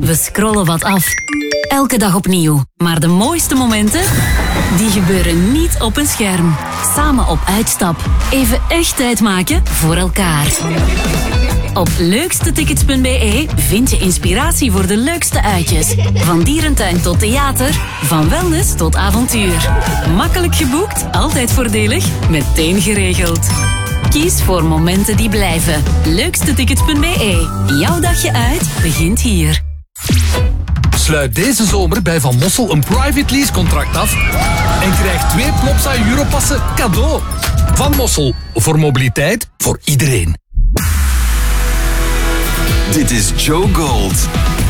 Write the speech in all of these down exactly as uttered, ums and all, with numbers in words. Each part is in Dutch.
We scrollen wat af. Elke dag opnieuw. Maar de mooiste momenten, die gebeuren niet op een scherm. Samen op uitstap. Even echt tijd maken voor elkaar. Op leukstetickets punt b e vind je inspiratie voor de leukste uitjes. Van dierentuin tot theater, van wellness tot avontuur. Makkelijk geboekt, altijd voordelig, meteen geregeld. Kies voor momenten die blijven. leukstetickets punt b e. Jouw dagje uit begint hier. Sluit deze zomer bij Van Mossel een private lease contract af en krijg twee Plopsa Europassen cadeau. Van Mossel, voor mobiliteit voor iedereen. Dit is Joe Gold.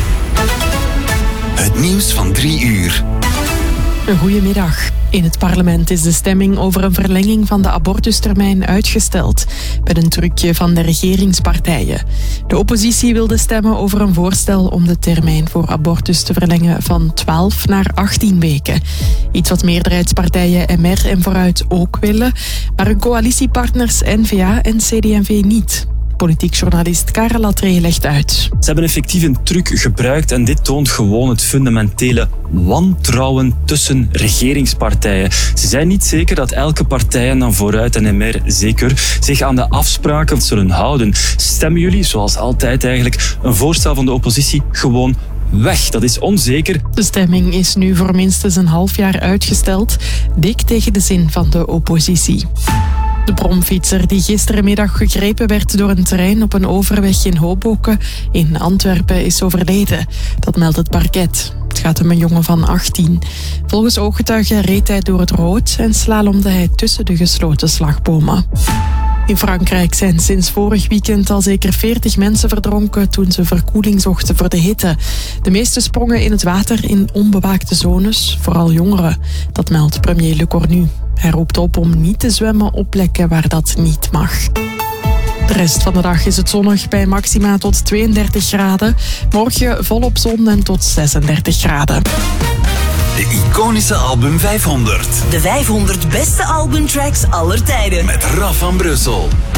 Het nieuws van drie uur. Een goedemiddag. In het parlement is de stemming over een verlenging van de abortustermijn uitgesteld, met een trucje van de regeringspartijen. De oppositie wilde stemmen over een voorstel om de termijn voor abortus te verlengen van twaalf naar achttien weken. Iets wat meerderheidspartijen M R en Vooruit ook willen, maar hun coalitiepartners N V A en C D en V niet. Politiek journalist Karel Latree legt uit. Ze hebben effectief een truc gebruikt en dit toont gewoon het fundamentele wantrouwen tussen regeringspartijen. Ze zijn niet zeker dat elke partij, en dan Vooruit en M R zeker, zich aan de afspraken zullen houden. Stemmen jullie, zoals altijd eigenlijk, een voorstel van de oppositie gewoon weg? Dat is onzeker. De stemming is nu voor minstens een half jaar uitgesteld, dik tegen de zin van de oppositie. De bromfietser die gisterenmiddag gegrepen werd door een trein op een overweg in Hoboken in Antwerpen is overleden. Dat meldt het parket. Het gaat om een jongen van achttien. Volgens ooggetuigen reed hij door het rood en slalomde hij tussen de gesloten slagbomen. In Frankrijk zijn sinds vorig weekend al zeker veertig mensen verdronken toen ze verkoeling zochten voor de hitte. De meeste sprongen in het water in onbewaakte zones, vooral jongeren. Dat meldt premier Le Cornu. Hij roept op om niet te zwemmen op plekken waar dat niet mag. De rest van de dag is het zonnig bij maxima tot tweeëndertig graden. Morgen volop zon en tot zesendertig graden. De iconische album vijfhonderd. De vijfhonderd beste albumtracks aller tijden. Met Raf van Brussel.